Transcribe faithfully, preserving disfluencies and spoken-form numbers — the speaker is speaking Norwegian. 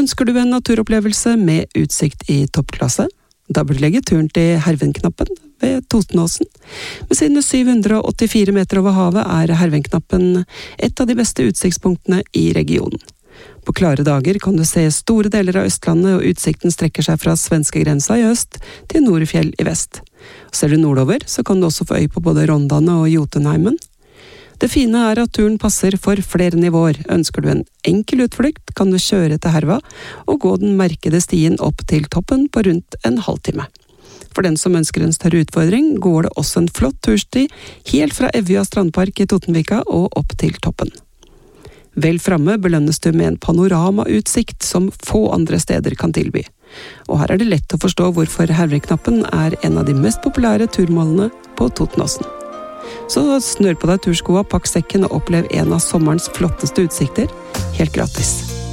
Ønsker du en naturopplevelse med utsikt i toppklasse? Da bør du legge turen til Hervenknappen ved Totenåsen. Med sine syv hundre åttifire meter over havet er Hervenknappen et av de beste utsiktspunktene i regionen. På klare dager kan du se store deler av Østlandet, og utsikten strekker seg fra svenskegrensa i øst til Norefjell i vest. Ser du nordover, så kan du også få øy på både Rondane og Jotunheimen. Det fine er at turen passer for flere nivåer. Ønsker du en enkel utflukt, kan du kjøre til Herva og gå den merkede stien opp til toppen på rundt en halvtime. For den som ønsker en større utfordring, går det også en flott tursti helt fra Evja strandpark i Totenvika og opp til toppen. Vel framme belønnes du med en panoramautsikt som få andre steder kan tilby. Og her er det lett å forstå hvorfor Hervenknappen er en av de mest populære turmålene på Totenåsen. Så snør på deg turskoa, pakk sekken og opplev en av sommerens flotteste utsikter, helt gratis.